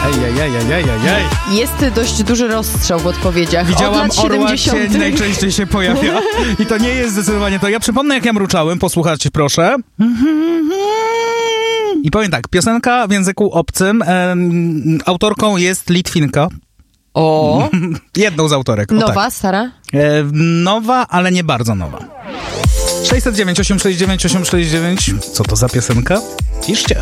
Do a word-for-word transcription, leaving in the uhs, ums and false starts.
Ajajajajajajaj. Jest dość duży rozstrzał w odpowiedziach. Widziałam Od lat orła, siedemdziesiątych. cień najczęściej się pojawia. I to nie jest zdecydowanie to. Ja przypomnę, jak ja mruczałem. Posłuchajcie, proszę. I powiem tak, piosenka w języku obcym. Em, autorką jest Litwinka. O! Jedną z autorek. O, Nowa, tak. stara? E, nowa, ale nie bardzo nowa. sześćset dziewięć, osiemset sześćdziesiąt dziewięć, osiemset sześćdziesiąt dziewięć. Co to za piosenka? Piszcie.